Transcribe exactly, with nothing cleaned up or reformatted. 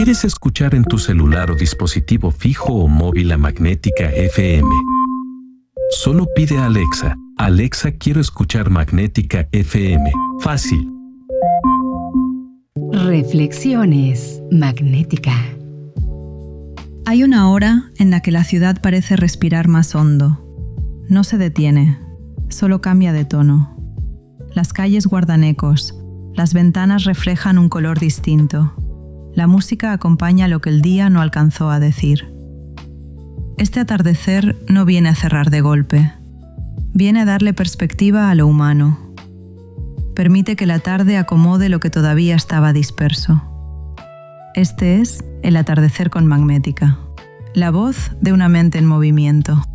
Puedes escuchar en tu celular o dispositivo fijo o móvil a Magnética F M. Solo pide a Alexa: Alexa, quiero escuchar Magnética F M. Fácil. Reflexiones Magnética. Hay una hora en la que la ciudad parece respirar más hondo. No se detiene, solo cambia de tono. Las calles guardan ecos, las ventanas reflejan un color distinto. La música acompaña lo que el día no alcanzó a decir. Este atardecer no viene a cerrar de golpe. Viene a darle perspectiva a lo humano. Permite que la tarde acomode lo que todavía estaba disperso. Este es El atardecer con Magnética, la voz de una mente en movimiento.